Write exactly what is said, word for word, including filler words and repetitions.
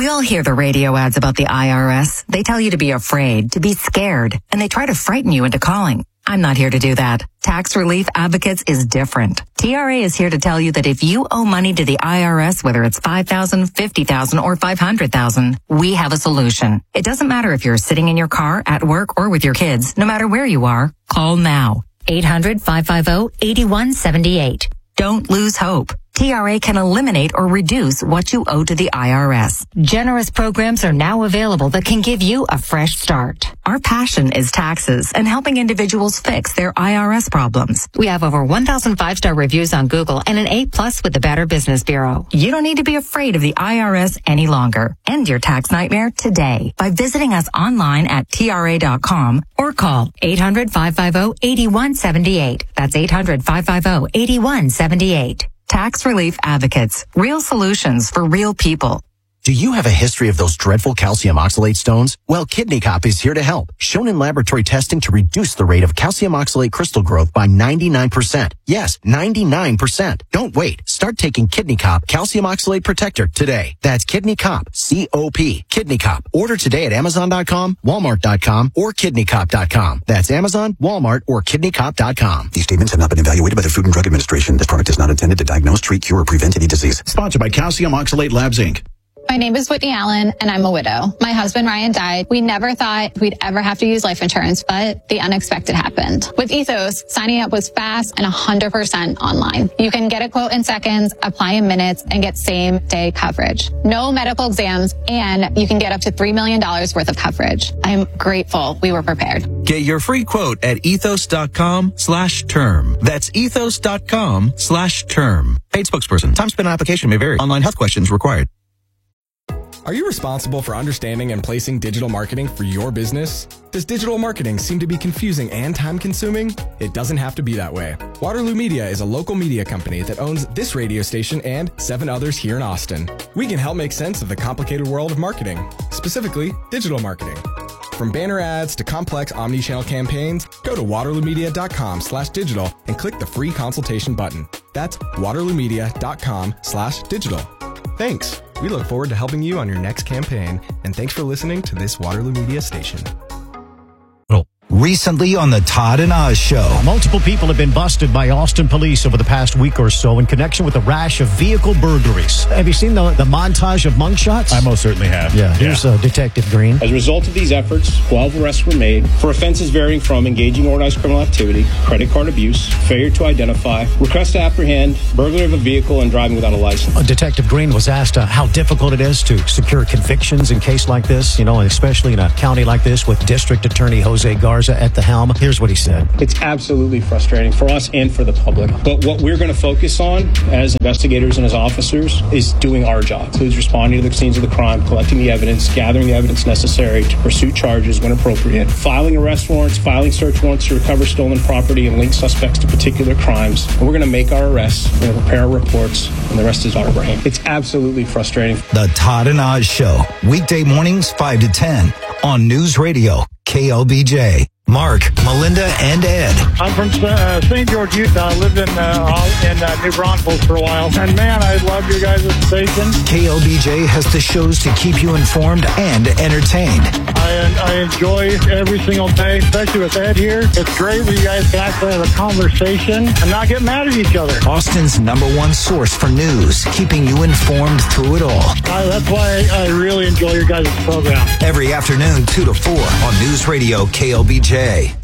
We all hear the radio ads about the I R S. They tell you to be afraid, to be scared, and they try to frighten you into calling. I'm not here to do that. Tax Relief Advocates is different. T R A is here to tell you that if you owe money to the I R S, whether it's five thousand dollars, fifty thousand dollars, or five hundred thousand dollars, we have a solution. It doesn't matter if you're sitting in your car, at work, or with your kids. No matter where you are, call now. eight hundred, five five zero, eight one seven eight. Don't lose hope. T R A can eliminate or reduce what you owe to the I R S. Generous programs are now available that can give you a fresh start. Our passion is taxes and helping individuals fix their I R S problems. We have over one thousand five-star reviews on Google and an A plus with the Better Business Bureau. You don't need to be afraid of the I R S any longer. End your tax nightmare today by visiting us online at T R A dot com or call eight hundred, five five zero, eight one seven eight. That's eight hundred, five five zero, eight one seven eight. Tax Relief Advocates. Real solutions for real people. Do you have a history of those dreadful calcium oxalate stones? Well, Kidney Cop is here to help. Shown in laboratory testing to reduce the rate of calcium oxalate crystal growth by ninety-nine percent. Yes, ninety-nine percent. Don't wait. Start taking Kidney Cop Calcium Oxalate Protector today. That's Kidney Cop, C O P. Kidney Cop. Order today at Amazon dot com, Walmart dot com, or Kidney Cop dot com. That's Amazon, Walmart, or Kidney Cop dot com. These statements have not been evaluated by the Food and Drug Administration. This product is not intended to diagnose, treat, cure, or prevent any disease. Sponsored by Calcium Oxalate Labs, Incorporated. My name is Whitney Allen, and I'm a widow. My husband, Ryan, died. We never thought we'd ever have to use life insurance, but the unexpected happened. With Ethos, signing up was fast and one hundred percent online. You can get a quote in seconds, apply in minutes, and get same-day coverage. No medical exams, and you can get up to three million dollars worth of coverage. I'm grateful we were prepared. Get your free quote at ethos dot com slash term. That's ethos dot com slash term. Paid spokesperson. Time spent on application may vary. Online health questions required. Are you responsible for understanding and placing digital marketing for your business? Does digital marketing seem to be confusing and time-consuming? It doesn't have to be that way. Waterloo Media is a local media company that owns this radio station and seven others here in Austin. We can help make sense of the complicated world of marketing, specifically digital marketing. From banner ads to complex omni-channel campaigns, go to waterloo media dot com slash digital and click the free consultation button. That's waterloo media dot com slash digital. Thanks. We look forward to helping you on your next campaign, and thanks for listening to this Waterloo Media station. Recently on the Todd and Oz Show. Multiple people have been busted by Austin police over the past week or so in connection with a rash of vehicle burglaries. Have you seen the, the montage of mugshots? I most certainly have. Yeah, here's yeah. Uh, Detective Green. As a result of these efforts, twelve arrests were made for offenses varying from engaging organized criminal activity, credit card abuse, failure to identify, request to apprehend, burglary of a vehicle, and driving without a license. Uh, Detective Green was asked uh, how difficult it is to secure convictions in a case like this, you know, and especially in a county like this with District Attorney Jose Garza at the helm. Here's what he said. It's absolutely frustrating for us and for the public. But what we're going to focus on as investigators and as officers is doing our job. It includes responding to the scenes of the crime, collecting the evidence, gathering the evidence necessary to pursue charges when appropriate, filing arrest warrants, filing search warrants to recover stolen property and link suspects to particular crimes. And we're going to make our arrests, we're going to prepare our reports, and the rest is our brain. It's absolutely frustrating. The Todd and Oz Show, weekday mornings five to ten on News Radio, K L B J. Mark, Melinda, and Ed. I'm from uh, Saint George, Utah. I lived in, uh, in uh, New Braunfels for a while. And man, I love your guys' station. K L B J has the shows to keep you informed and entertained. I, I enjoy every single day, especially with Ed here. It's great that you guys can actually have a conversation and not get mad at each other. Austin's number one source for news, keeping you informed through it all. Uh, that's why I, I really enjoy your guys' program. Every afternoon, two to four on News Radio K L B J.